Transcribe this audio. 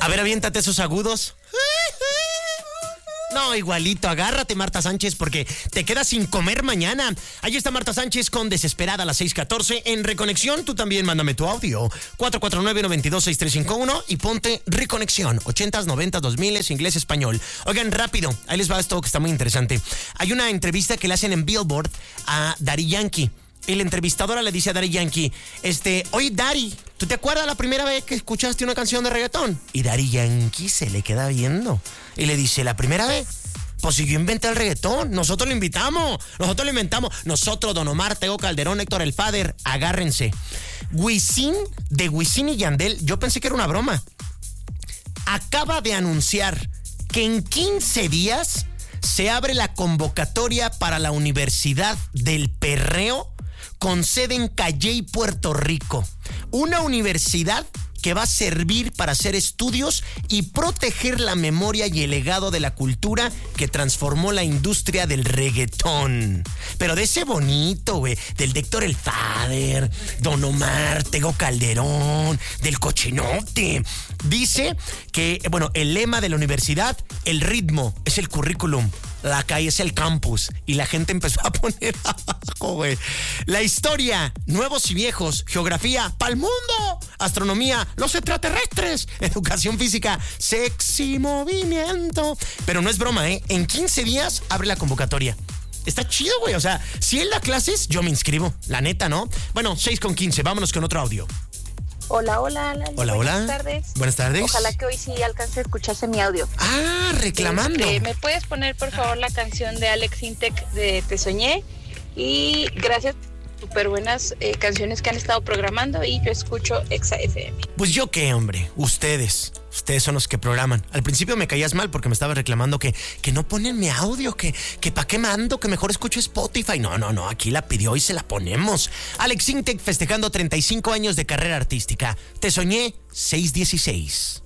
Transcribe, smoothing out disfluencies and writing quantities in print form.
A ver, aviéntate esos agudos. No, igualito, agárrate, Marta Sánchez, porque te quedas sin comer mañana. Ahí está Marta Sánchez con Desesperada a las 6:14. En Reconexión, tú también mándame tu audio. 449-926351 y ponte Reconexión. 80s, 90s, 2000s, inglés, español. Oigan, rápido, ahí les va esto que está muy interesante. Hay una entrevista que le hacen en Billboard a Daddy Yankee. Y la entrevistadora le dice a Daddy Yankee, oye, Daddy, ¿tú te acuerdas la primera vez que escuchaste una canción de reggaetón? Y Daddy Yankee se le queda viendo y le dice, ¿la primera vez? Pues si yo inventé el reggaetón, nosotros lo inventamos, Don Omar, Tego Calderón, Héctor el Father, agárrense. Wisin y Yandel, yo pensé que era una broma. Acaba de anunciar que en 15 días se abre la convocatoria para la Universidad del Perreo con sede en Calley, Puerto Rico. Una universidad que va a servir para hacer estudios y proteger la memoria y el legado de la cultura que transformó la industria del reggaetón. Pero de ese bonito, güey, del Héctor el Father, Don Omar, Tego Calderón, del Cochinote. Dice que, el lema de la universidad, el ritmo es el currículum. La calle es el campus. Y la gente empezó a poner abajo, güey. La historia, nuevos y viejos. Geografía, pa'l mundo. Astronomía, los extraterrestres. Educación física, sexy movimiento. Pero no es broma, ¿eh? En 15 días abre la convocatoria. Está chido, güey. O sea, si él da clases, yo me inscribo. La neta, ¿no? 6:15. Vámonos con otro audio. Hola, Alan. Hola. Buenas tardes. Buenas tardes. Ojalá que hoy sí alcance a escucharse mi audio. Reclamando. ¿Me puedes poner, por favor, la canción de Alex Intec de Te Soñé? Y gracias, súper buenas canciones que han estado programando y yo escucho Exa FM. Pues yo qué, hombre. Ustedes son los que programan. Al principio me caías mal porque me estabas reclamando que no ponen mi audio, que pa' qué mando, que mejor escucho Spotify. No, aquí la pidió y se la ponemos. Alex Intec festejando 35 años de carrera artística. Te Soñé, 6:16.